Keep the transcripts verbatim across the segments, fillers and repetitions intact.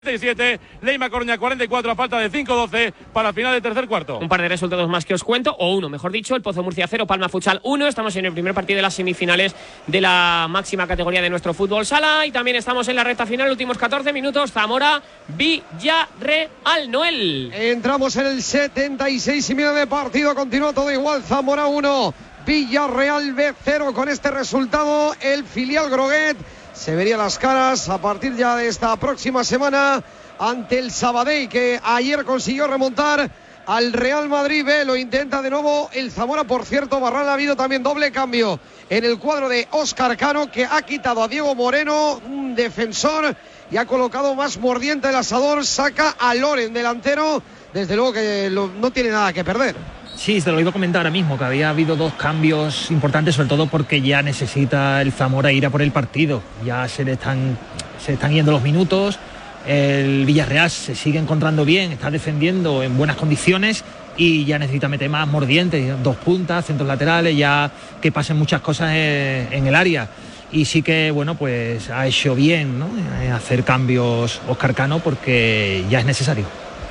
cuarenta y siete, Leima Coruña cuarenta y cuatro a falta de cinco doce para el final del tercer cuarto. Un par de resultados más que os cuento, o uno, mejor dicho, el Pozo Murcia cero, Palma Futsal uno. Estamos en el primer partido de las semifinales de la máxima categoría de nuestro fútbol sala y también estamos en la recta final, últimos catorce minutos, Zamora Villarreal. Noel. Entramos en el setenta y seis y medio de partido, continúa todo igual, Zamora uno, Villarreal B cero. Con este resultado el filial Groguet se vería las caras a partir ya de esta próxima semana ante el Sabadell, que ayer consiguió remontar al Real Madrid B. Lo intenta de nuevo el Zamora. Por cierto, Barral, ha habido también doble cambio en el cuadro de Óscar Cano, que ha quitado a Diego Moreno, un defensor, y ha colocado más mordiente el asador. Saca a Loren, delantero, desde luego que lo, no tiene nada que perder. Sí, se lo iba a comentar ahora mismo, que había habido dos cambios importantes, sobre todo porque ya necesita el Zamora ir a por el partido. Ya se le están, se están yendo los minutos, el Villarreal se sigue encontrando bien, está defendiendo en buenas condiciones y ya necesita meter más mordientes, dos puntas, centros laterales, ya que pasen muchas cosas en, en el área. Y sí que, bueno, pues ha hecho bien, ¿no?, hacer cambios Óscar Cano, porque ya es necesario.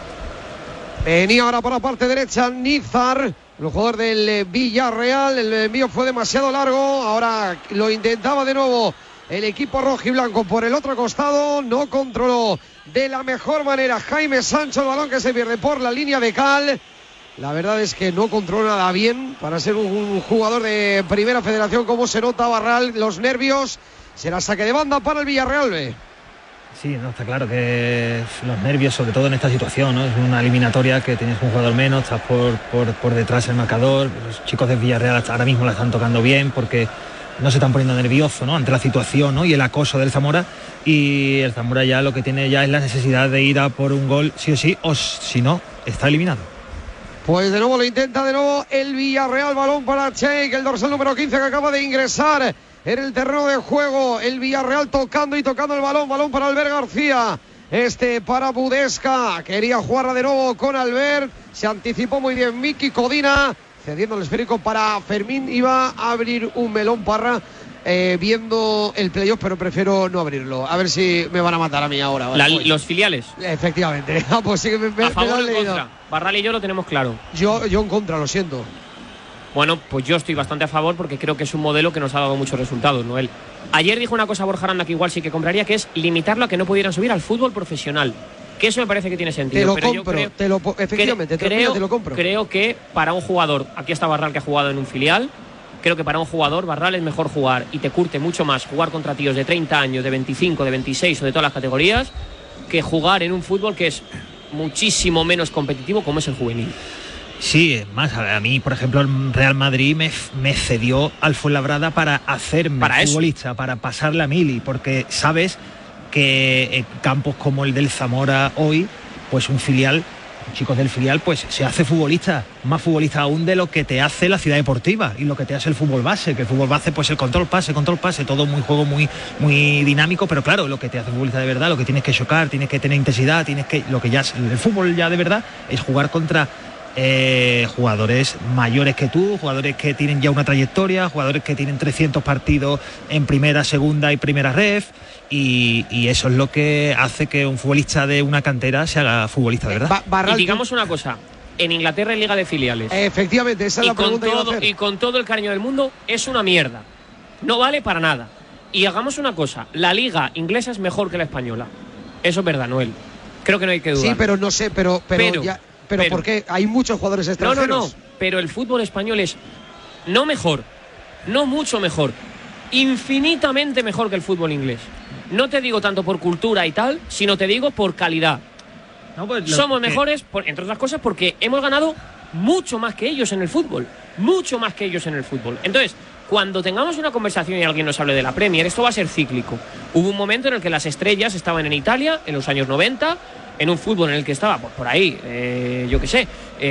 Venía ahora por la parte derecha Nizar, el jugador del Villarreal. El envío fue demasiado largo. Ahora lo intentaba de nuevo el equipo rojiblanco por el otro costado. No controló de la mejor manera Jaime Sancho el balón, que se pierde por la línea de cal. La verdad es que no controló nada bien para ser un jugador de primera federación. Como se nota, Barral, los nervios. Será saque de banda para el Villarreal B. Sí, no, está claro que los nervios, sobre todo en esta situación, ¿no? Es una eliminatoria que tienes un jugador menos, estás por, por, por detrás del marcador. Los chicos de Villarreal ahora mismo la están tocando bien porque no se están poniendo nerviosos, ¿no?, ante la situación, ¿no?, y el acoso del Zamora. Y el Zamora ya lo que tiene ya es la necesidad de ir a por un gol sí o sí, o si no, está eliminado. Pues de nuevo lo intenta de nuevo el Villarreal. Balón para Cheik, el dorsal número quince, que acaba de ingresar en el terreno de juego. El Villarreal tocando y tocando el balón. Balón para Albert García. Este para Budesca. Quería jugar de nuevo con Albert. Se anticipó muy bien Miki Codina, cediendo el esférico para Fermín. Iba a abrir un melón Parra eh, viendo el playoff, pero prefiero no abrirlo. A ver si me van a matar a mí ahora. Vale, La, pues. Los filiales. Efectivamente. Ah, pues sí que me, me, a favor me o en contra. Barral y yo lo tenemos claro. Yo, yo en contra, lo siento. Bueno, pues yo estoy bastante a favor porque creo que es un modelo que nos ha dado muchos resultados, Noel. Ayer dijo una cosa Borja Aranda que igual sí que compraría, que es limitarlo a que no pudieran subir al fútbol profesional. Que eso me parece que tiene sentido. Te lo pero compro, yo creo, te lo, efectivamente, cre- te, creo, te lo compro. Creo que para un jugador, aquí está Barral que ha jugado en un filial, creo que para un jugador, Barral, es mejor jugar y te curte mucho más jugar contra tíos de treinta años, de veinticinco, de veintiséis o de todas las categorías, que jugar en un fútbol que es muchísimo menos competitivo como es el juvenil. Sí, más a mí, por ejemplo, el Real Madrid me, me cedió al Fuenlabrada para hacerme para futbolista, eso. Para pasarle a mili, porque sabes que en campos como el del Zamora hoy, pues un filial, chicos del filial, pues se hace futbolista, más futbolista aún de lo que te hace la ciudad deportiva y lo que te hace el fútbol base, que el fútbol base, pues el control pase, control pase, todo muy juego muy, muy dinámico, pero claro, lo que te hace futbolista de verdad, lo que tienes que chocar, tienes que tener intensidad, tienes que, lo que ya el fútbol ya de verdad es jugar contra Eh, jugadores mayores que tú, jugadores que tienen ya una trayectoria, jugadores que tienen trescientos partidos en primera, segunda y primera ref, y, y eso es lo que hace que un futbolista de una cantera se haga futbolista, ¿verdad? Ba- Barral, y digamos una cosa, en Inglaterra hay liga de filiales. Efectivamente, esa es y la con pregunta que iba a todo, hacer. y con todo el cariño del mundo, es una mierda. No vale para nada. Y hagamos una cosa, la liga inglesa es mejor que la española. Eso es verdad, Noel. Creo que no hay que dudar. Sí, pero no sé, pero pero, Pero, ya, pero, pero ¿por qué? Hay muchos jugadores extranjeros. No, no, no, pero el fútbol español es no mejor, no mucho mejor, infinitamente mejor que el fútbol inglés. No te digo tanto por cultura y tal, sino te digo por calidad. No, pues lo, Somos que... mejores, por, entre otras cosas, porque hemos ganado mucho más que ellos en el fútbol. Mucho más que ellos en el fútbol. Entonces, cuando tengamos una conversación y alguien nos hable de la Premier, esto va a ser cíclico. Hubo un momento en el que las estrellas estaban en Italia, en los años noventa, en un fútbol en el que estaba, pues por ahí, eh, yo qué sé,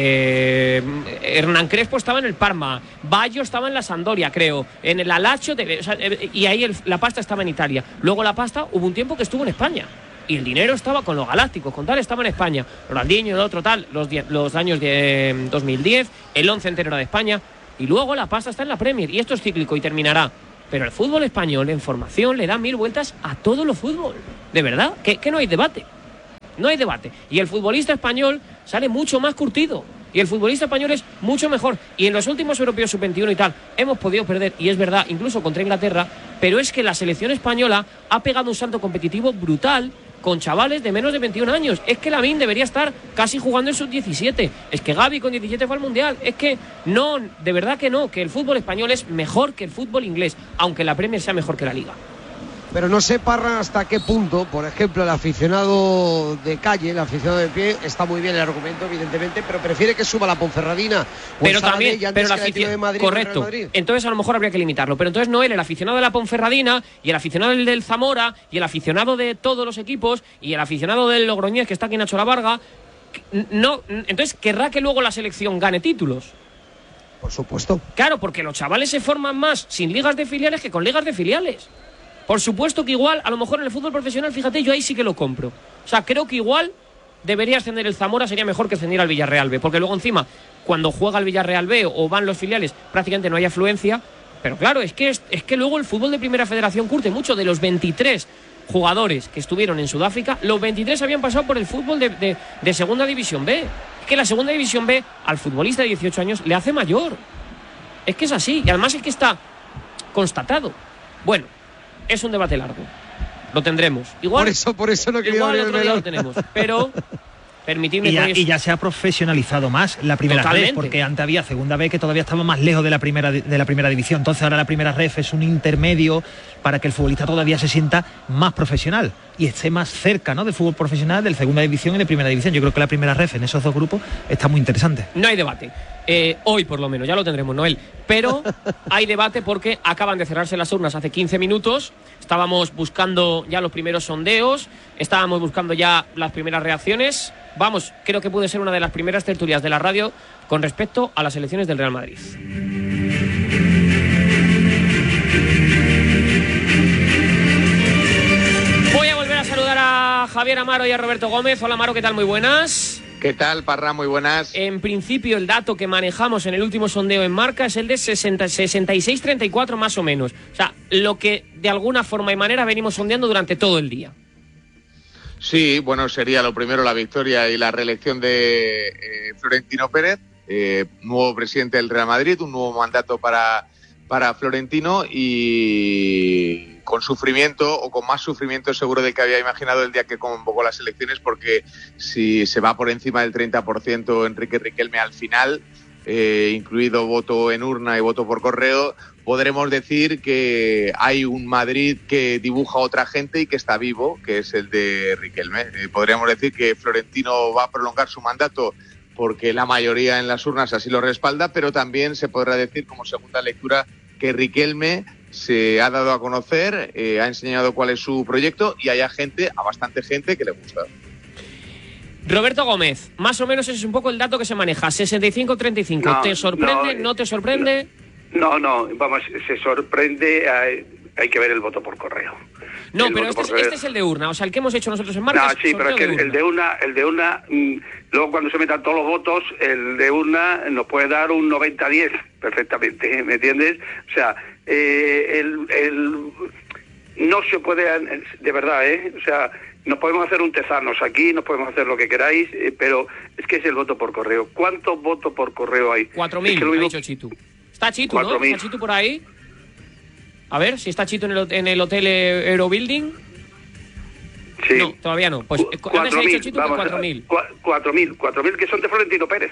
eh, Hernán Crespo estaba en el Parma, Baggio estaba en la Sampdoria, creo, en el Alacho, de, o sea, eh, y ahí el, la pasta estaba en Italia. Luego la pasta, hubo un tiempo que estuvo en España. Y el dinero estaba con los galácticos, con tal, estaba en España. Ronaldinho, el otro tal, los, die, los años de dos mil diez, el once entero era de España. Y luego la pasta está en la Premier. Y esto es cíclico y terminará. Pero el fútbol español en formación le da mil vueltas a todo lo fútbol. De verdad, que, que no hay debate. no hay debate. Y el futbolista español sale mucho más curtido. Y el futbolista español es mucho mejor. Y en los últimos europeos sub veintiuno y tal, hemos podido perder, y es verdad, incluso contra Inglaterra, pero es que la selección española ha pegado un salto competitivo brutal con chavales de menos de veintiún años. Es que Lamine debería estar casi jugando en sub diecisiete. Es que Gavi con diecisiete fue al Mundial. Es que no, de verdad que no, que el fútbol español es mejor que el fútbol inglés, aunque la Premier sea mejor que la Liga. Pero no sé, Parra, hasta qué punto, por ejemplo, el aficionado de calle, el aficionado de pie, está muy bien el argumento, evidentemente, pero prefiere que suba la Ponferradina. Pero también, pero el aficionado de Madrid, correcto. Entonces a lo mejor habría que limitarlo. Pero entonces Noel, el aficionado de la Ponferradina, y el aficionado del, del Zamora, y el aficionado de todos los equipos, y el aficionado del Logroñés, que está aquí en Nacho La Varga, no, entonces querrá que luego la selección gane títulos. Por supuesto. Claro, porque los chavales se forman más sin ligas de filiales que con ligas de filiales. Por supuesto que igual, a lo mejor en el fútbol profesional, fíjate, yo ahí sí que lo compro. O sea, creo que igual debería ascender el Zamora, sería mejor que ascender al Villarreal B, porque luego encima, cuando juega el Villarreal B o van los filiales, prácticamente no hay afluencia. Pero claro, es que, es, es que luego el fútbol de Primera Federación curte mucho. De los veintitrés jugadores que estuvieron en Sudáfrica, los veintitrés habían pasado por el fútbol de, de, de Segunda División B. Es que la Segunda División B al futbolista de dieciocho años le hace mayor. Es que es así, y además es que está constatado. Bueno, es un debate largo. Lo tendremos. Igual, por eso, por eso no quería igual abrir otro el día melón. lo tenemos. Pero permitidme y, ya, que y ya se ha profesionalizado más la primera Totalmente. ref, porque antes había segunda B que todavía estaba más lejos de la primera de la primera división. Entonces ahora la primera ref es un intermedio para que el futbolista todavía se sienta más profesional y esté más cerca, ¿no?, del fútbol profesional, de segunda división y de primera división. Yo creo que la primera ref en esos dos grupos está muy interesante. No hay debate. Eh, hoy por lo menos, ya lo tendremos, Noel. Pero hay debate porque acaban de cerrarse las urnas hace quince minutos. Estábamos buscando ya los primeros sondeos, estábamos buscando ya las primeras reacciones. Vamos, creo que puede ser una de las primeras tertulias de la radio con respecto a las elecciones del Real Madrid. Voy a volver a saludar a Javier Amaro y a Roberto Gómez. Hola, Amaro, ¿qué tal? Muy buenas. ¿Qué tal, Parra? Muy buenas. En principio, el dato que manejamos en el último sondeo en Marca es el de sesenta, sesenta y seis treinta y cuatro más o menos. O sea, lo que de alguna forma y manera venimos sondeando durante todo el día. Sí, bueno, sería lo primero la victoria y la reelección de eh, Florentino Pérez, eh, nuevo presidente del Real Madrid, un nuevo mandato para, para Florentino y con sufrimiento o con más sufrimiento seguro del que había imaginado el día que convocó las elecciones, porque si se va por encima del treinta por ciento Enrique Riquelme al final, eh, incluido voto en urna y voto por correo, podremos decir que hay un Madrid que dibuja a otra gente y que está vivo, que es el de Riquelme. Eh, podríamos decir que Florentino va a prolongar su mandato porque la mayoría en las urnas así lo respalda, pero también se podrá decir como segunda lectura que Riquelme se ha dado a conocer, eh, ha enseñado cuál es su proyecto y hay a gente, a bastante gente que le gusta. Roberto Gómez, más o menos ese es un poco el dato que se maneja, sesenta y cinco treinta y cinco. No, ¿Te sorprende? no, ¿No te sorprende? No, no, vamos, se sorprende, hay, hay que ver el voto por correo. No, el pero este es, este es el de urna, o sea, el que hemos hecho nosotros en Marca. No, sí, pero es que el, el de urna, el de urna, mmm, luego cuando se metan todos los votos, el de urna nos puede dar un noventa diez perfectamente, ¿me entiendes? O sea, eh, el, el no se puede, de verdad, ¿eh? O sea, nos podemos hacer un tezanos aquí, nos podemos hacer lo que queráis, eh, pero es que es el voto por correo. ¿Cuántos votos por correo hay? Cuatro mil, es que ha mismo... dicho Chitu. Está Chitu, ¿no? cuatro mil. ¿Está Chitu por ahí? A ver, si está Chitu en el, en el hotel Eurobuilding. Sí. No, todavía no. Pues antes ha dicho Chitu que cuatro mil. cuatro mil, cuatro mil que son de Florentino Pérez.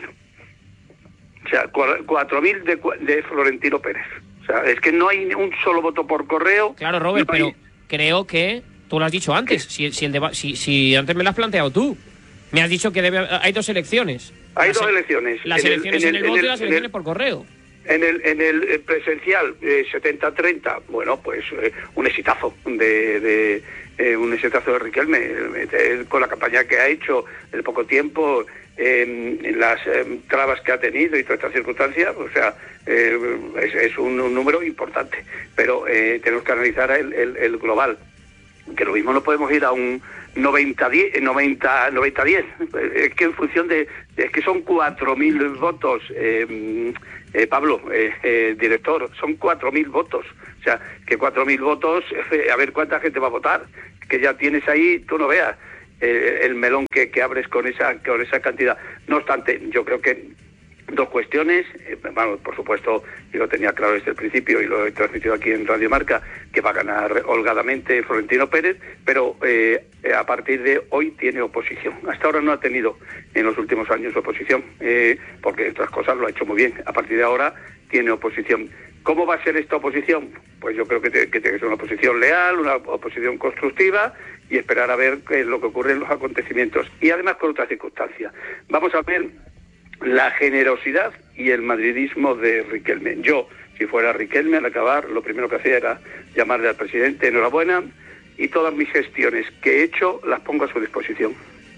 O sea, cuatro mil de, de Florentino Pérez. O sea, es que no hay un solo voto por correo. Claro, Robert, no hay... pero creo que tú lo has dicho antes. Si, si, el deba... si, si antes me lo has planteado tú. Me has dicho que debe... hay dos elecciones. Hay las dos e... elecciones. Las en elecciones el, en el, en el voto en y las el, elecciones el, por correo. En el, en el presencial eh, setenta treinta, bueno, pues eh, un exitazo de, de eh, un exitazo de Riquelme, eh, con la campaña que ha hecho, el poco tiempo, eh, las eh, trabas que ha tenido y todas estas circunstancias, o sea, eh, es, es un, un número importante, pero eh, tenemos que analizar el, el, el global, que lo mismo no podemos ir a un noventa diez, noventa diez, es que en función de, es que son cuatro mil votos, eh, eh, Pablo, eh, eh, director, son cuatro mil votos, o sea, que cuatro mil votos, eh, a ver cuánta gente va a votar, que ya tienes ahí, tú no veas, eh, el melón que, que abres con esa, con esa cantidad. No obstante, yo creo que dos cuestiones, eh, bueno, por supuesto, yo lo tenía claro desde el principio y lo he transmitido aquí en Radio Marca, que va a ganar holgadamente Florentino Pérez, pero eh, a partir de hoy tiene oposición. Hasta ahora no ha tenido en los últimos años oposición, eh, porque otras cosas lo ha hecho muy bien. A partir de ahora tiene oposición. ¿Cómo va a ser esta oposición? Pues yo creo que, te, que tiene que ser una oposición leal, una oposición constructiva y esperar a ver qué es lo que ocurre en los acontecimientos. Y además con otras circunstancias. Vamos a ver la generosidad y el madridismo de Riquelme. Yo, si fuera Riquelme, al acabar, lo primero que hacía era llamarle al presidente, enhorabuena, y todas mis gestiones que he hecho las pongo a su disposición.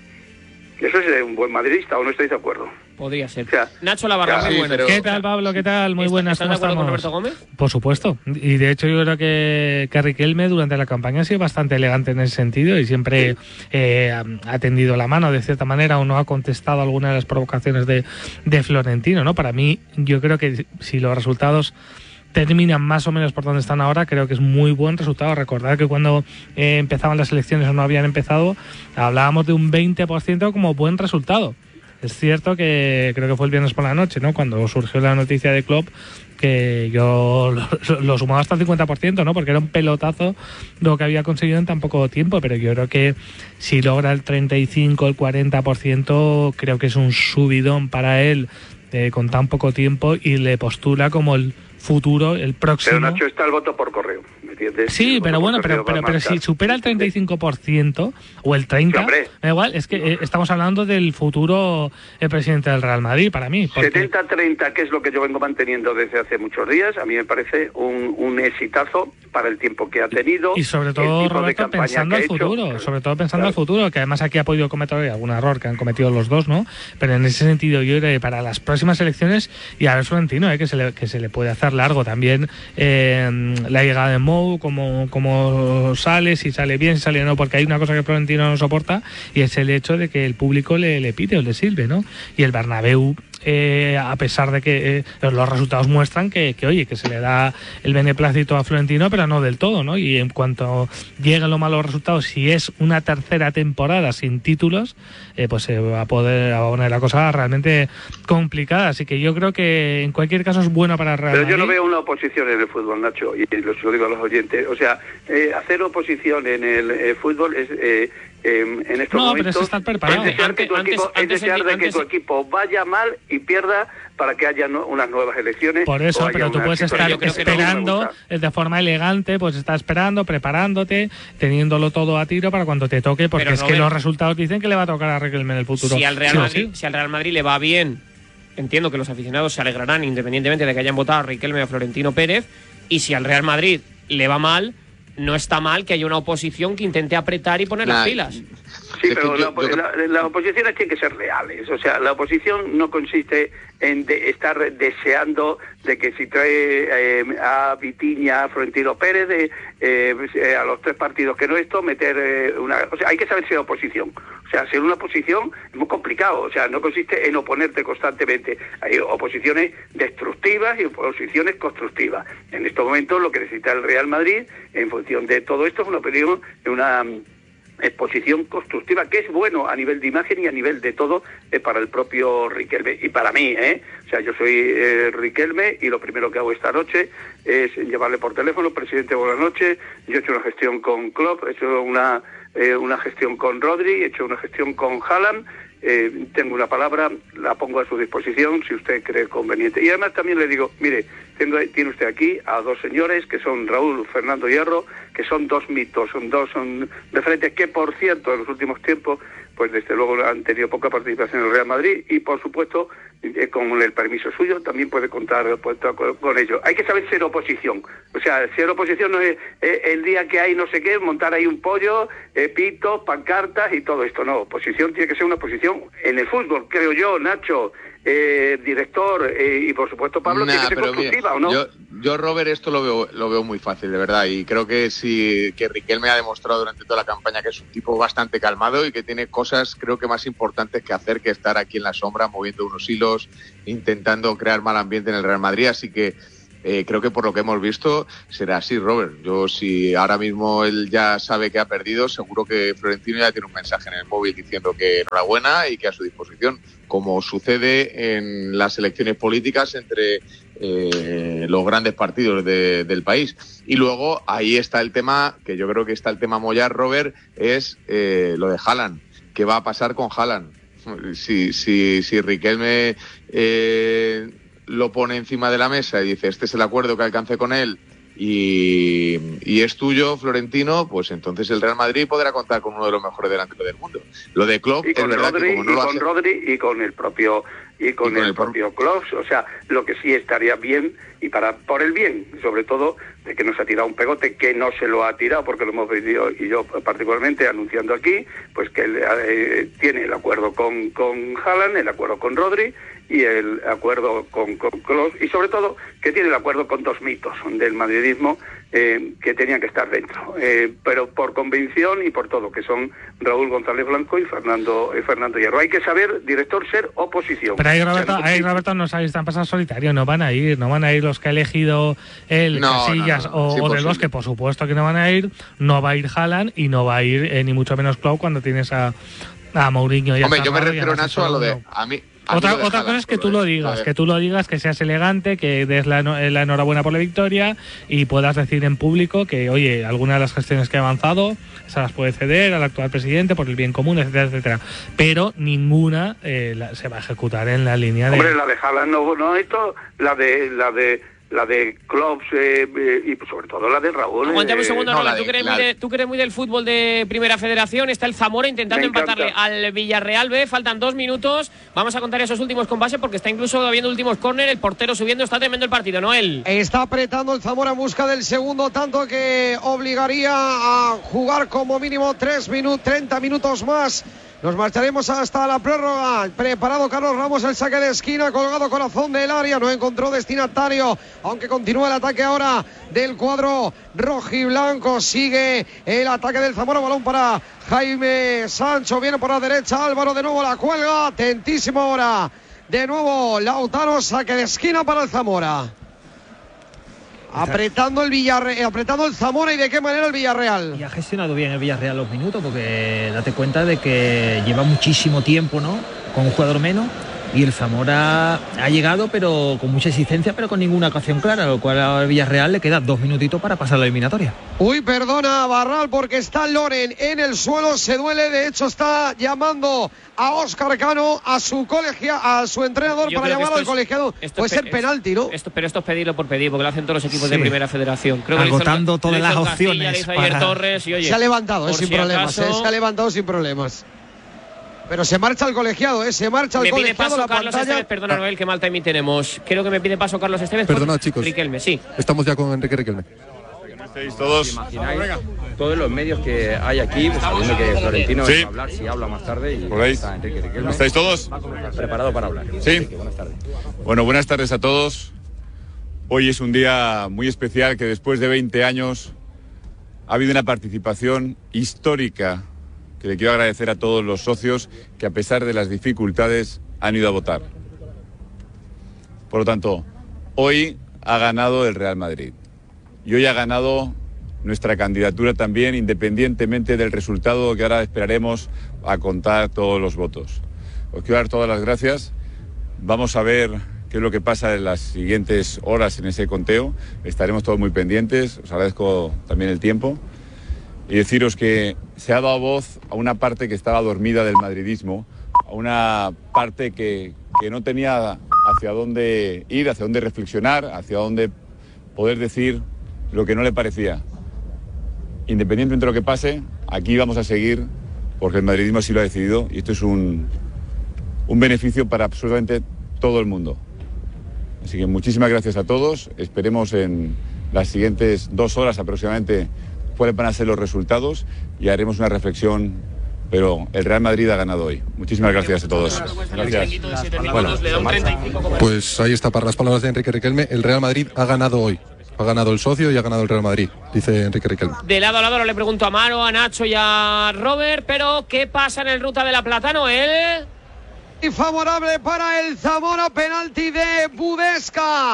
Eso es un buen madridista, ¿o no estáis de acuerdo? Podría ser. O sea, Nacho Lavarra, muy sí, buenas. pero- ¿Qué tal, Pablo? ¿Qué tal? Muy buenas, ¿Estás de ¿cómo acuerdo con estamos? Roberto Gómez? Por supuesto. Y de hecho yo creo que, que Riquelme durante la campaña ha sido bastante elegante en ese sentido y siempre eh, ha, ha tendido la mano de cierta manera o no ha contestado alguna de las provocaciones de, de Florentino, ¿no? Para mí, yo creo que si los resultados terminan más o menos por donde están ahora, creo que es muy buen resultado. Recordad que cuando eh, empezaban las elecciones o no habían empezado, hablábamos de un veinte por ciento como buen resultado. Es cierto que creo que fue el viernes por la noche, ¿no? Cuando surgió la noticia de Klopp, que yo lo, lo sumaba hasta el cincuenta por ciento, ¿no? Porque era un pelotazo lo que había conseguido en tan poco tiempo, pero yo creo que si logra el treinta y cinco, el cuarenta por ciento, creo que es un subidón para él eh, con tan poco tiempo y le postula como el futuro, el próximo. Pero Nacho, está el voto por correo, ¿me entiendes? Sí, El pero voto bueno, por pero, correo pero, va a pero si marcar. supera el treinta y cinco por ciento o el treinta por ciento, Sí, hombre. da igual, es que eh, estamos hablando del futuro eh, presidente del Real Madrid, para mí. porque- setenta treinta, que es lo que yo vengo manteniendo desde hace muchos días, a mí me parece un, un exitazo para el tiempo que ha tenido. Y sobre el todo, tipo de Roberto, campaña pensando que al ha hecho. futuro, sobre todo pensando Claro. al futuro, que además aquí ha podido cometer algún error que han cometido los dos, ¿no? Pero en ese sentido, yo creo que para las próximas elecciones, y a ver Florentino, ¿eh? que, se le, que se le puede hacer largo también eh, la llegada de Mou, cómo, cómo sale, si sale bien, si sale no, porque hay una cosa que Florentino no soporta y es el hecho de que el público le, le pide o le sirve, ¿no? Y el Bernabéu, eh, a pesar de que eh, los resultados muestran que, que, oye, que se le da el beneplácito a Florentino, pero no del todo, ¿no? Y en cuanto lleguen los malos resultados, si es una tercera temporada sin títulos, eh, pues se va a poder va a poner la cosa realmente complicada. Así que yo creo que en cualquier caso es bueno para el Real Pero yo no Madrid. veo una oposición en el fútbol, Nacho, y lo, lo digo a los oyentes. O sea, eh, hacer oposición en el eh, fútbol es... Eh, eh, en estos No, pero momentos es estar preparado. es desear, que tu, Antes- equipo, es antes- desear de antes- que tu equipo vaya mal y pierda para que haya no- unas nuevas elecciones. Por o eso, haya pero tú una puedes situación. estar Yo creo que no me esperando gusta. eh, de forma elegante, pues estar esperando, preparándote, teniéndolo todo a tiro para cuando te toque, porque Pero, es que Robert, los resultados dicen que le va a tocar a Riquelme en el futuro. Si al Real Sí o Madrid, sí. si al Real Madrid le va bien, entiendo que los aficionados se alegrarán independientemente de que hayan votado a Riquelme o a Florentino Pérez, y si al Real Madrid le va mal, no está mal que haya una oposición que intente apretar y poner Nah, las pilas. Sí, Es que pero yo- la, yo- la- las oposiciones tienen que ser reales. O sea, la oposición no consiste en de estar deseando de que si trae eh, a Vitiña, a Florentino Pérez, de, eh, pues, eh, a los tres partidos que no esto, meter eh, una... O sea, hay que saber ser oposición. O sea, ser una oposición es muy complicado. O sea, no consiste en oponerte constantemente. Hay oposiciones destructivas y oposiciones constructivas. En estos momentos lo que necesita el Real Madrid, en función de todo esto, es una opinión, una... exposición constructiva, que es bueno a nivel de imagen y a nivel de todo eh, para el propio Riquelme y para mí, ¿eh? O sea, yo soy eh, Riquelme y lo primero que hago esta noche es llevarle por teléfono, presidente, buenas noches, yo he hecho una gestión con Klopp, he hecho una, eh, una gestión con Rodri, he hecho una gestión con Haaland, eh, tengo una palabra, la pongo a su disposición si usted cree conveniente. Y además también le digo, mire, tengo, tiene usted aquí a dos señores que son Raúl Fernando Hierro, que son dos mitos, son dos son referentes que, por cierto, en los últimos tiempos, pues desde luego han tenido poca participación en el Real Madrid y, por supuesto, eh, con el permiso suyo también puede contar, puede contar con, con ello. Hay que saber ser oposición. O sea, ser oposición no es eh, el día que hay no sé qué, montar ahí un pollo, eh, pitos, pancartas y todo esto. No, oposición tiene que ser una oposición en el fútbol, creo yo, Nacho, eh, director eh, y, por supuesto, Pablo, Nah, tiene que ser pero constructiva, mira, ¿o no? Yo, yo, Robert, esto lo veo, lo veo muy fácil, de verdad, y creo que sí, que Riquelme ha demostrado durante toda la campaña que es un tipo bastante calmado y que tiene cosas, creo que más importantes que hacer que estar aquí en la sombra, moviendo unos hilos, intentando crear mal ambiente en el Real Madrid, así que Eh, creo que por lo que hemos visto será así, Robert. Yo, si ahora mismo él ya sabe que ha perdido, seguro que Florentino ya tiene un mensaje en el móvil diciendo que enhorabuena y que a su disposición, como sucede en las elecciones políticas entre eh, los grandes partidos de, del país. Y luego ahí está el tema, que yo creo que está el tema a mollar, Robert, es eh, lo de Haaland. ¿Qué va a pasar con Haaland? Si, si, si Riquelme eh, lo pone encima de la mesa y dice este es el acuerdo que alcancé con él y, y es tuyo, Florentino, pues entonces el Real Madrid podrá contar con uno de los mejores delanteros del mundo. Lo de Klopp y con es verdad Rodri, que como no y lo con hace... Rodri y con el propio y con, y con el, el propio Klopp, o sea, lo que sí estaría bien y para por el bien, sobre todo de que no se ha tirado un pegote, que no se lo ha tirado porque lo hemos venido y yo particularmente anunciando aquí, pues que él, eh, tiene el acuerdo con con Haaland, el acuerdo con Rodri y el acuerdo con, con Klopp, y sobre todo que tiene el acuerdo con dos mitos del madridismo eh, que tenían que estar dentro, eh, pero por convicción y por todo, que son Raúl González Blanco y Fernando eh, Fernando Hierro. Hay que saber, director, ser oposición. Pero ahí, Roberto, o sea, no, ahí, Roberto, no sabéis, están pasando solitario, no van a ir, no van a ir los que ha elegido el no, Casillas no, no, no, o, es o del Bosque, por supuesto que no van a ir, no va a ir Haaland y no va a ir eh, ni mucho menos Klopp cuando tienes a, a Mourinho y a Hombre, yo me Sarrado refiero, a Nacho, a lo de... A mí, Otra, otra cosa es que tú lo digas, que tú lo digas, que seas elegante, que des la, la enhorabuena por la victoria y puedas decir en público que, oye, algunas de las gestiones que he avanzado se las puede ceder al actual presidente por el bien común, etcétera, etcétera. Pero ninguna eh, la, se va a ejecutar en la línea de... Hombre, la de Haaland no, no esto, la de... la de la de Klopp eh, eh, y sobre todo la de Raúl. Aguantame un eh, segundo, no, Roland. de, ¿Tú, crees la... muy de, tú crees muy del fútbol de Primera Federación. Está el Zamora intentando empatarle al Villarreal B. Faltan dos minutos. Vamos a contar esos últimos compases porque está incluso habiendo últimos córner. El portero subiendo. Está tremendo el partido, Noel. Está apretando el Zamora en busca del segundo tanto que obligaría a jugar como mínimo tres minutos, treinta minutos más. Nos marcharemos hasta la prórroga. Preparado Carlos Ramos, el saque de esquina, colgado corazón del área. No encontró destinatario, aunque continúa el ataque ahora del cuadro rojiblanco. Sigue el ataque del Zamora. Balón para Jaime Sancho. Viene por la derecha. Álvaro de nuevo la cuelga. Atentísimo ahora. De nuevo Lautaro, saque de esquina para el Zamora. Apretando el Villarreal, apretando el Zamora, y de qué manera el Villarreal. Y ha gestionado bien el Villarreal los minutos, porque date cuenta de que lleva muchísimo tiempo, ¿no?, con un jugador menos, y el Zamora ha llegado, pero con mucha existencia, pero con ninguna ocasión clara, lo cual al Villarreal le queda dos minutitos para pasar la eliminatoria. Uy, perdona, Barral, porque está Loren en el suelo, se duele, de hecho está llamando a Óscar Cano, a su colegia, a su entrenador, Yo para llamar al es, colegiado. Puede ser penalti, ¿no? Esto, pero esto es pedirlo por pedir, porque lo hacen todos los equipos sí. de Primera Federación. Creo que agotando hizo, todas las Castilla, opciones. Para... Ayer Torres y, oye, se ha levantado, eh, sin si problemas, acaso... eh, se ha levantado sin problemas. Pero se marcha el colegiado, ¿eh? Se marcha el me colegiado. pide paso la Carlos pantalla. Esteves, perdona, Noel, qué mal timing tenemos. Creo que me pide paso Carlos Esteves. Perdona, chicos. Riquelme, sí. Estamos ya con Enrique Riquelme. ¿Estáis todos? ¿Imagináis todos los medios que hay aquí, pues, sabiendo que Florentino sí. va a hablar, si habla más tarde? Y ¿Por ahí? está Enrique Riquelme. ¿Estáis todos? Preparado para hablar. Sí. Enrique, buenas tardes. Bueno, buenas tardes a todos. Hoy es un día muy especial, que después de veinte años ha habido una participación histórica, que le quiero agradecer a todos los socios que, a pesar de las dificultades, han ido a votar. Por lo tanto, hoy ha ganado el Real Madrid. Y hoy ha ganado nuestra candidatura también, independientemente del resultado que ahora esperaremos a contar todos los votos. Os quiero dar todas las gracias. Vamos a ver qué es lo que pasa en las siguientes horas en ese conteo. Estaremos todos muy pendientes. Os agradezco también el tiempo. Y deciros que se ha dado voz a una parte que estaba dormida del madridismo, a una parte que, que no tenía hacia dónde ir, hacia dónde reflexionar, hacia dónde poder decir lo que no le parecía. Independientemente de lo que pase, aquí vamos a seguir, porque el madridismo así lo ha decidido, y esto es un, un beneficio para absolutamente todo el mundo. Así que muchísimas gracias a todos. Esperemos en las siguientes dos horas aproximadamente cuáles van a ser los resultados y haremos una reflexión, pero el Real Madrid ha ganado hoy. Muchísimas gracias a todos. Gracias. Bueno, pues ahí está, para las palabras de Enrique Riquelme, el Real Madrid ha ganado hoy. Ha ganado el socio y ha ganado el Real Madrid, dice Enrique Riquelme. De lado a lado le pregunto a Maro, a Nacho y a Robert, pero ¿qué pasa en el Ruta de la Plata, Noel? Y favorable para el Zamora, penalti de Budesca.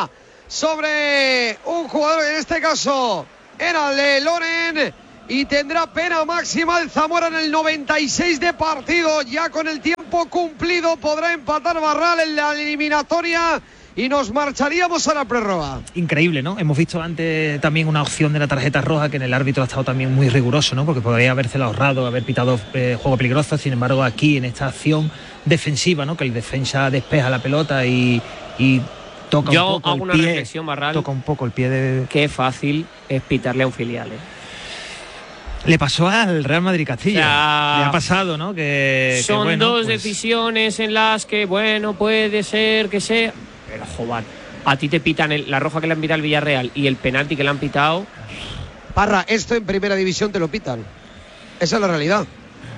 sobre un jugador, en este caso era de Loren, y tendrá pena máxima el Zamora en el noventa y seis de partido. Ya con el tiempo cumplido podrá empatar Barral en la eliminatoria y nos marcharíamos a la prórroga. Increíble, ¿no? Hemos visto antes también una opción de la tarjeta roja, que en el árbitro ha estado también muy riguroso, ¿no? Porque podría habérsela ahorrado, haber pitado eh, juego peligroso. Sin embargo, aquí en esta acción defensiva, ¿no? Que el defensa despeja la pelota y, y toca Yo un poco hago el una pie, reflexión, Barral. toca un poco el pie de... Qué fácil es pitarle a un filial, ¿eh? Le pasó al Real Madrid Castilla. O sea, le ha pasado, ¿no? Que son que, bueno, dos pues... decisiones en las que, bueno, puede ser que sea... Pero, joder, a ti te pitan el, la roja que le han pitado al Villarreal y el penalti que le han pitado... Parra, esto en primera división te lo pitan. Esa es la realidad.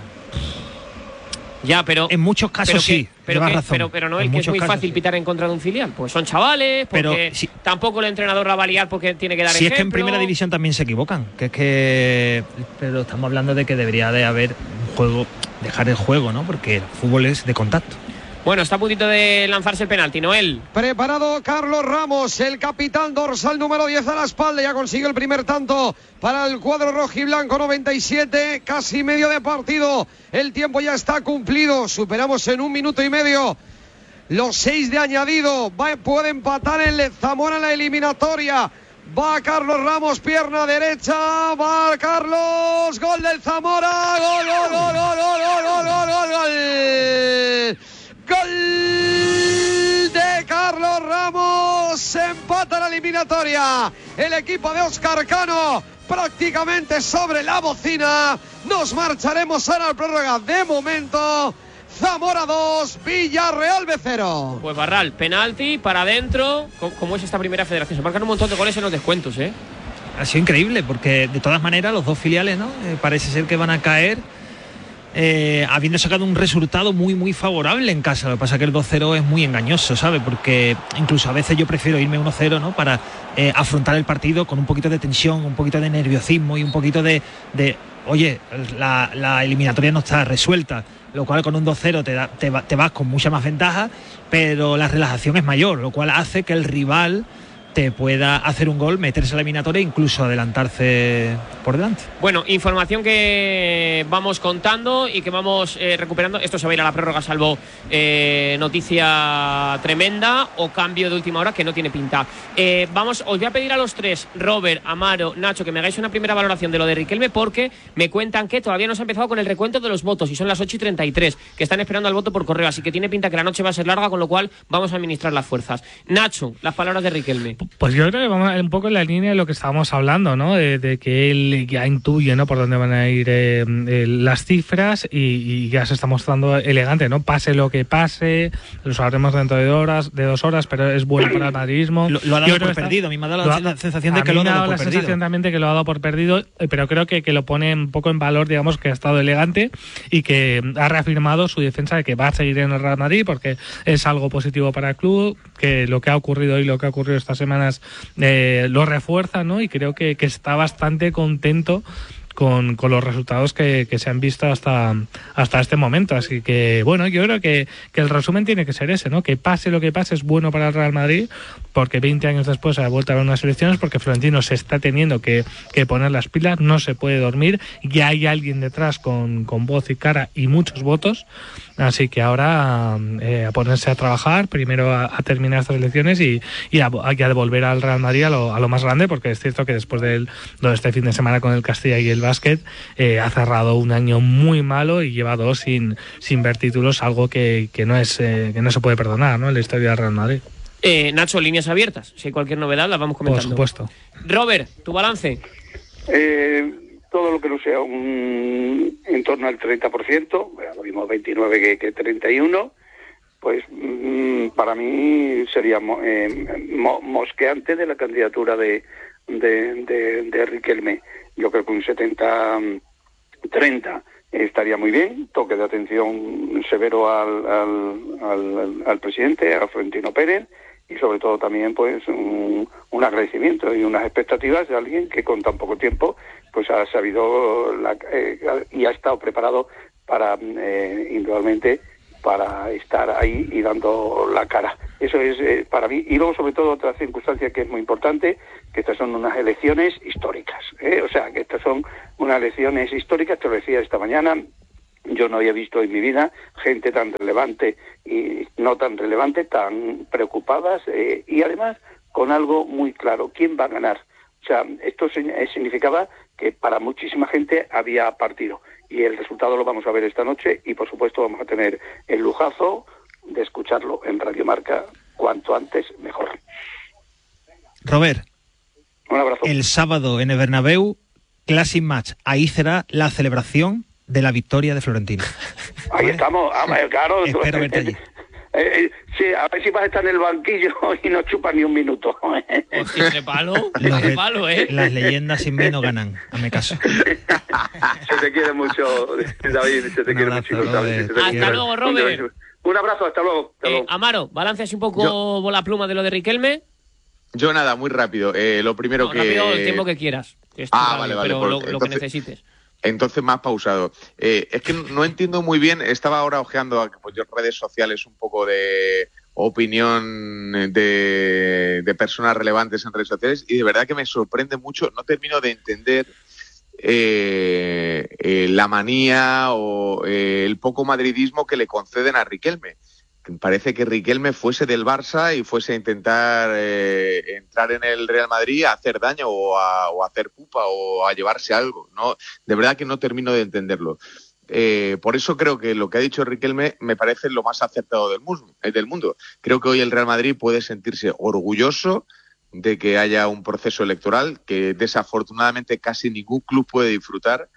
Ya, pero... En muchos casos pero sí, que, pero, llevas que, razón. pero, pero no, el En que es muy casos, fácil sí. pitar en contra de un filial. Pues son chavales, porque Pero, sí. tampoco el entrenador la va a liar porque tiene que dar Si ejemplo. es que en primera división también se equivocan, que es que... Pero estamos hablando de que debería de haber un juego, dejar el juego, ¿no? Porque el fútbol es de contacto. Bueno, está a puntito de lanzarse el penalti, Noel. Preparado Carlos Ramos, el capitán dorsal número diez a la espalda. Ya consiguió el primer tanto para el cuadro rojiblanco, noventa y siete, casi medio de partido. El tiempo ya está cumplido. Superamos en un minuto y medio los seis de añadido. Va, puede empatar el Zamora en la eliminatoria. Va Carlos Ramos, pierna derecha. Va Carlos, gol del Zamora. Gol, gol, gol, gol, gol, gol, gol, gol, gol. Gol de Carlos Ramos, se empata la eliminatoria. El equipo de Óscar Cano prácticamente sobre la bocina. Nos marcharemos ahora al prórroga. De momento, Zamora dos, Villarreal B cero. Pues Barral, penalti para adentro. ¿Cómo es esta primera federación? Se marcan un montón de goles en los descuentos, ¿eh? Ha sido increíble, porque de todas maneras los dos filiales, ¿no? Eh, parece ser que van a caer. Eh, habiendo sacado un resultado muy muy favorable en casa. Lo que pasa es que el dos cero es muy engañoso, ¿sabes? Porque incluso a veces yo prefiero irme uno cero, ¿no? Para eh, afrontar el partido con un poquito de tensión, un poquito de nerviosismo y un poquito de, de oye, la, la eliminatoria no está resuelta, lo cual con un dos cero te, da, te, va, te vas con mucha más ventaja, pero la relajación es mayor, lo cual hace que el rival te pueda hacer un gol, meterse a la eliminatoria e incluso adelantarse por delante. Bueno, información que vamos contando y que vamos eh, recuperando. Esto se va a ir a la prórroga, salvo eh, noticia tremenda o cambio de última hora que no tiene pinta. Eh, vamos, os voy a pedir a los tres, Robert, Amaro, Nacho, que me hagáis una primera valoración de lo de Riquelme, porque me cuentan que todavía no se ha empezado con el recuento de los votos y son las ocho y treinta y tres, que están esperando al voto por correo, así que tiene pinta que la noche va a ser larga, con lo cual vamos a administrar las fuerzas. Nacho, las palabras de Riquelme. Pues yo creo que vamos un poco en la línea de lo que estábamos hablando, ¿no? De, de que él ya intuye, ¿no? Por dónde van a ir eh, eh, las cifras y, y ya se está mostrando elegante, ¿no? Pase lo que pase, lo sabremos dentro de horas, de dos horas, pero es bueno para el madridismo. Lo, lo ha dado por perdido. A mí me ha dado la, la sensación de que lo ha dado por perdido. A mí me ha dado la sensación también de que lo ha dado por perdido, pero creo que, que lo pone un poco en valor, digamos, que ha estado elegante y que ha reafirmado su defensa de que va a seguir en el Real Madrid porque es algo positivo para el club, que lo que ha ocurrido y lo que ha ocurrido estas semanas Eh, lo refuerza, ¿no? Y creo que, que está bastante contento con, con los resultados que, que se han visto hasta, hasta este momento. Así que, bueno, yo creo que, que el resumen tiene que ser ese, ¿no? Que pase lo que pase es bueno para el Real Madrid, porque veinte años después se ha vuelto a ver unas elecciones, porque Florentino se está teniendo que, que poner las pilas, no se puede dormir, ya hay alguien detrás con, con voz y cara y muchos votos, así que ahora eh, a ponerse a trabajar, primero a, a terminar estas elecciones y, y a, a devolver al Real Madrid a lo, a lo más grande, porque es cierto que después de, el, de este fin de semana con el Castilla y el básquet eh, ha cerrado un año muy malo y lleva dos sin, sin ver títulos, algo que, que, no es, eh, que no se puede perdonar, ¿no? En la historia del Real Madrid. Eh, Nacho, líneas abiertas. Si hay cualquier novedad, las vamos comentando. Por supuesto. Robert, tu balance. Eh, todo lo que no sea un en torno al treinta por ciento, lo mismo veintinueve que, que treinta y uno, pues mmm, para mí sería mo, eh, mo, mosqueante de la candidatura de, de, de, de Riquelme. Yo creo que un setenta treinta estaría muy bien, toque de atención severo al, al, al, al presidente, a Florentino Pérez, y sobre todo también pues un, un agradecimiento y unas expectativas de alguien que con tan poco tiempo pues ha sabido la, eh, y ha estado preparado para eh, indudablemente para estar ahí y dando la cara. Eso es eh, para mí. Y luego, sobre todo, otra circunstancia que es muy importante, que estas son unas elecciones históricas, ¿eh? O sea, que estas son unas elecciones históricas, te lo decía esta mañana. Yo no había visto en mi vida gente tan relevante y no tan relevante, tan preocupadas eh, y además con algo muy claro, ¿quién va a ganar? O sea, esto significaba que para muchísima gente había partido y el resultado lo vamos a ver esta noche y por supuesto vamos a tener el lujazo de escucharlo en Radio Marca cuanto antes mejor. Robert, un abrazo. El sábado en el Bernabéu, Classic Match, ahí será la celebración de la victoria de Florentino. Ahí ¿vale? estamos, ah, claro. Espero verte allí. Eh, eh, sí, a ver si vas a estar en el banquillo y no chupas ni un minuto. Hostia, ese palo, ese palo, ¿eh? Las leyendas sin mí no ganan, hazme caso. Se te quiere mucho, David, se te Un quiere abrazo, mucho. Robert. Hasta quiero. luego, Robert. Un abrazo, hasta luego. Hasta eh, luego. Amaro, balance así un poco Yo... la pluma de lo de Riquelme. Yo nada, muy rápido. Eh, lo primero no, que... Rápido el tiempo que quieras. Que es ah, radio, vale, vale. Pero Por... lo, lo entonces... que necesites. Entonces más pausado. Eh, es que no entiendo muy bien, estaba ahora ojeando pues, yo redes sociales un poco de opinión de, de personas relevantes en redes sociales y de verdad que me sorprende mucho, no termino de entender eh, eh, la manía o eh, el poco madridismo que le conceden a Riquelme. Parece que Riquelme fuese del Barça y fuese a intentar eh, entrar en el Real Madrid a hacer daño o a, o a hacer pupa o a llevarse algo. No, de verdad que no termino de entenderlo. Eh, por eso creo que lo que ha dicho Riquelme me parece lo más acertado del mundo, del mundo. Creo que hoy el Real Madrid puede sentirse orgulloso de que haya un proceso electoral que desafortunadamente casi ningún club puede disfrutar.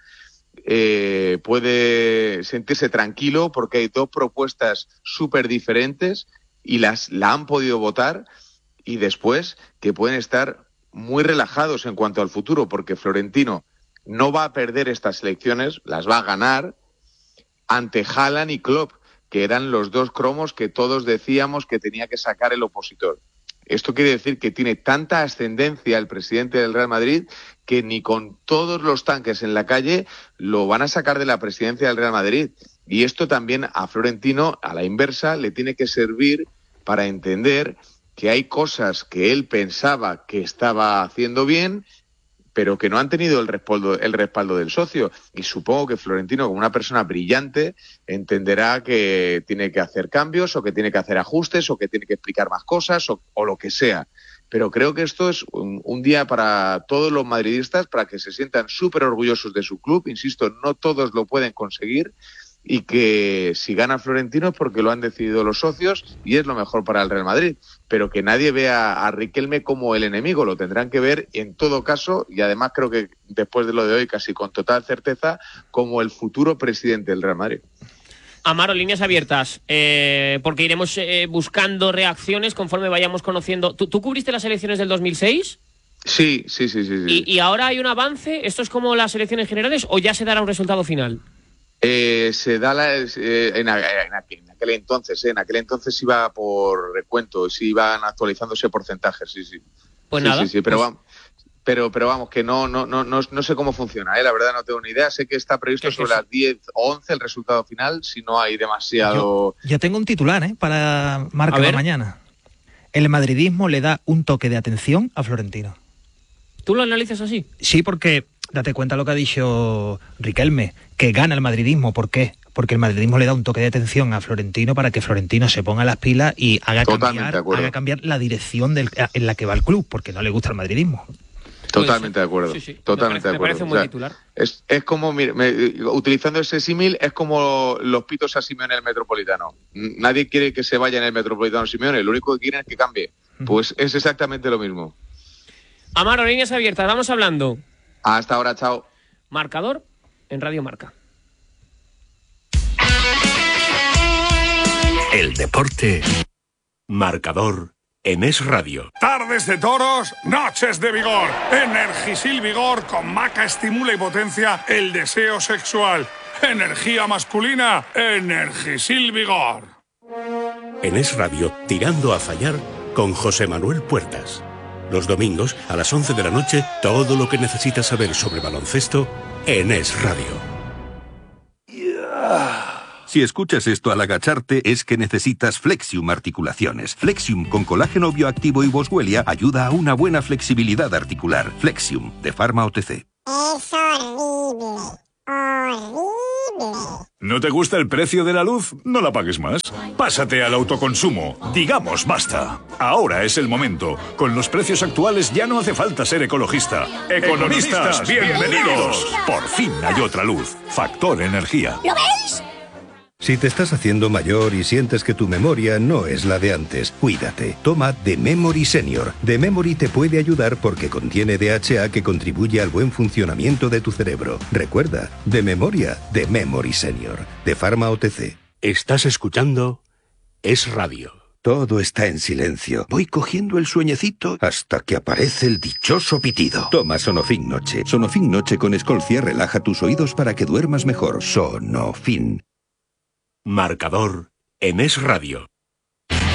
Eh, puede sentirse tranquilo porque hay dos propuestas súper diferentes y las la han podido votar y después que pueden estar muy relajados en cuanto al futuro porque Florentino no va a perder estas elecciones, las va a ganar ante Haaland y Klopp, que eran los dos cromos que todos decíamos que tenía que sacar el opositor. Esto quiere decir que tiene tanta ascendencia el presidente del Real Madrid que ni con todos los tanques en la calle lo van a sacar de la presidencia del Real Madrid. Y esto también a Florentino, a la inversa, le tiene que servir para entender que hay cosas que él pensaba que estaba haciendo bien, pero que no han tenido el respaldo, el respaldo del socio. Y supongo que Florentino, como una persona brillante, entenderá que tiene que hacer cambios o que tiene que hacer ajustes o que tiene que explicar más cosas o, o lo que sea. Pero creo que esto es un, un día para todos los madridistas, para que se sientan súper orgullosos de su club. Insisto, no todos lo pueden conseguir y que si gana Florentino es porque lo han decidido los socios y es lo mejor para el Real Madrid, pero que nadie vea a Riquelme como el enemigo, lo tendrán que ver en todo caso y además creo que después de lo de hoy casi con total certeza como el futuro presidente del Real Madrid. Amaro, líneas abiertas, eh, porque iremos eh, buscando reacciones conforme vayamos conociendo. ¿Tú, ¿Tú cubriste las elecciones del dos mil seis? Sí, sí, sí, sí, sí. ¿Y, ¿Y ahora hay un avance? ¿Esto es como las elecciones generales o ya se dará un resultado final? Eh, se da la, eh, en, en, aquel, en aquel entonces, eh, en aquel entonces iba por recuento, sí iban actualizándose porcentajes, sí, sí. Pues sí, nada. Sí, sí, pero, pues... vamos, pero, pero vamos, que no, no, no, no, no sé cómo funciona, eh, la verdad no tengo ni idea. Sé que está previsto sobre las diez o once el resultado final, si no hay demasiado... Yo, yo tengo un titular, ¿eh? Para Marca de mañana. El madridismo le da un toque de atención a Florentino. ¿Tú lo analizas así? Sí, porque date cuenta lo que ha dicho Riquelme, que gana el madridismo. ¿Por qué? Porque el madridismo le da un toque de atención a Florentino para que Florentino se ponga las pilas y haga, cambiar, haga cambiar la dirección del, en la que va el club, porque no le gusta el madridismo. Totalmente de acuerdo. Sí, sí. Totalmente me parece, de acuerdo. Me parece un buen o sea, titular. Es, es como, mire, me, utilizando ese símil, es como los pitos a Simeone en el Metropolitano. Nadie quiere que se vaya en el Metropolitano Simeone, lo único que quieren es que cambie. Pues es exactamente lo mismo. Amaro, líneas abiertas, vamos hablando. Hasta ahora, chao. Marcador en Radio Marca. El deporte. Marcador en Es Radio. Tardes de toros, noches de vigor. Energisil Vigor con Maca estimula y potencia el deseo sexual. Energía masculina, Energisil Vigor. En Es Radio, tirando a fallar con José Manuel Puertas. Los domingos a las once de la noche, todo lo que necesitas saber sobre baloncesto en Es Radio. Si escuchas esto al agacharte, es que necesitas Flexium Articulaciones. Flexium con colágeno bioactivo y boswellia ayuda a una buena flexibilidad articular. Flexium, de Pharma O T C. Es horrible. Horrible. ¿No te gusta el precio de la luz? No la pagues más. Pásate al autoconsumo. Digamos basta. Ahora es el momento. Con los precios actuales ya no hace falta ser ecologista. Economistas, bienvenidos. Por fin hay otra luz. Factor Energía. ¿Lo veis? Si te estás haciendo mayor y sientes que tu memoria no es la de antes, cuídate. Toma The Memory Senior. The Memory te puede ayudar porque contiene D H A que contribuye al buen funcionamiento de tu cerebro. Recuerda, de memoria, The Memory Senior. De Pharma O T C. Estás escuchando Es Radio. Todo está en silencio. Voy cogiendo el sueñecito hasta que aparece el dichoso pitido. Toma Sonofin Noche. Sonofin Noche con Escolcia relaja tus oídos para que duermas mejor. Sonofin. Marcador en Es Radio.